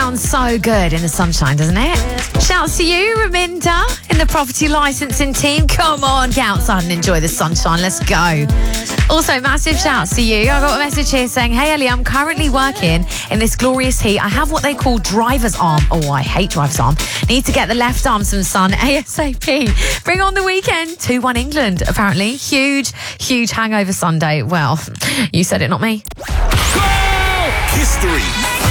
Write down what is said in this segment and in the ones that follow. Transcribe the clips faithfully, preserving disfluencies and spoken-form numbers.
Sounds so good in the sunshine, doesn't it? Shouts to you, Raminda, in the property licensing team. Come on, get outside and enjoy the sunshine. Let's go. Also, massive shouts to you. I got a message here saying, hey, Ellie, I'm currently working in this glorious heat. I have what they call driver's arm. Oh, I hate driver's arm. Need to get the left arm some sun ASAP. Bring on the weekend. two one England, apparently. Huge, huge hangover Sunday. Well, you said it, not me. History.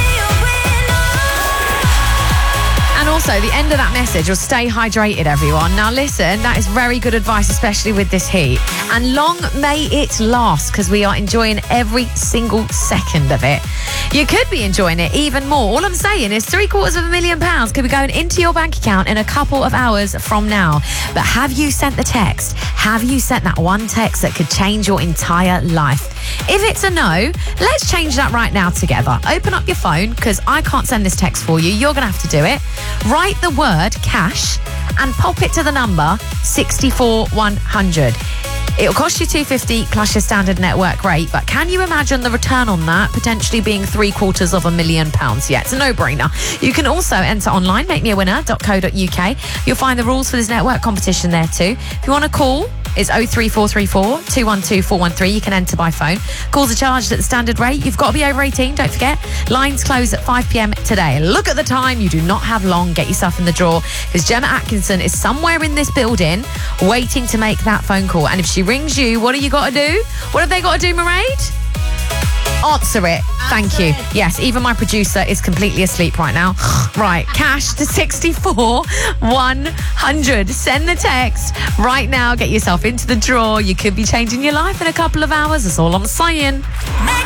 And also, the end of that message will stay hydrated, everyone. Now, listen, that is very good advice, especially with this heat. And long may it last, because we are enjoying every single second of it. You could be enjoying it even more. All I'm saying is three quarters of a million pounds could be going into your bank account in a couple of hours from now. But have you sent the text? Have you sent that one text that could change your entire life? If it's a no, let's change that right now together. Open up your phone, because I can't send this text for you. You're going to have to do it. Write the word cash and pop it to the number sixty-four one hundred. It'll cost you two hundred fifty dollars plus your standard network rate, but can you imagine the return on that potentially being three quarters of a million pounds? Yeah, it's a no-brainer. You can also enter online, make me a winner dot co dot uk. You'll find the rules for this network competition there too. If you want to call, it's oh three four three four, two one two, four one three. You can enter by phone. Calls are charged at the standard rate. You've got to be over eighteen, don't forget. Lines close at five p.m. today. Look at the time. You do not have long. Get yourself in the draw, because Gemma Atkinson is somewhere in this building waiting to make that phone call. And if she rings you, what have you got to do? What have they got to do, Mairead? Answer it. Thank you. Yes, even my producer is completely asleep right now. Right, cash to sixty-four one hundred. Send the text right now. Get yourself into the draw. You could be changing your life in a couple of hours. That's all I'm saying.